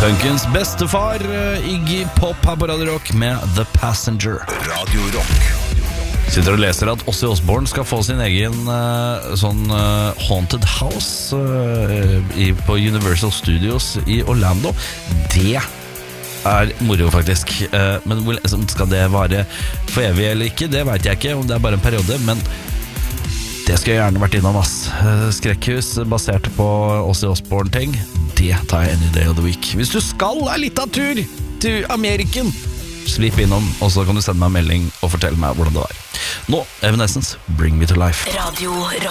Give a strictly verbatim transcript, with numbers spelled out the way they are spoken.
Punkens bestefar, Iggy Pop her på Radio Rock med The Passenger. Radio Rock. Sitter og leser at Ozzy Osbourne skal få sin egen uh, sånn uh, haunted house uh, i, på Universal Studios i Orlando. Det er moro faktisk, uh, men hvor, skal det vare for evig eller ikke? Det vet jeg ikke, om det er bare en periode, men det skal jeg gjerne vært innom, ass. Uh, skrekkhus basert på Ozzy Osbourne-ting, det tar jeg any day of the week. Hvis du skal ha litt av tur til Ameriken, slipp innom, og så kan du sende meg en melding og fortelle meg hvordan det var. Nå, Evanescence, Bring Me To Life. Radio